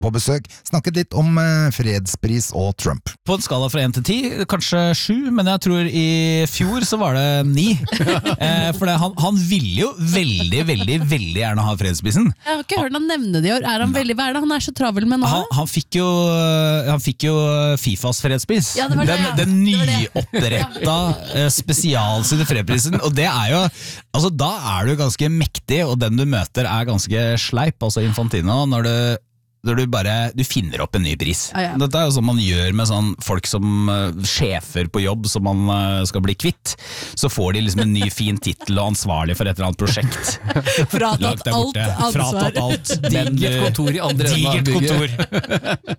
på besøk, snakket litt om fredspris og Trump. På en skala fra 1 til 10, kanskje 7, men jeg tror i fjor så var det 9. For han ville jo veldig, veldig, veldig gjerne ha fredsprisen. Jeg har ikke hørt han nevne det i år. Er han veldig, hva er det han er så travel med nå? Han fikk jo FIFAs fredspris. Ja, det var det, ja. Den nyoppretta spesialsydde fredprisen, og det er jo, altså da er du ganske mektig, og den du møter er ganske sleip, altså Infantino, når du finner opp en ny pris. Ja. Dette er jo sånn man gjør med sånn folk som sjefer på jobb som man skal bli kvitt. Så får de liksom en ny fin titel og ansvarlig for et eller annet prosjekt. Fratatt alt ansvar. Fratatt alt. Digert kontor i andre enden av Digert kontor.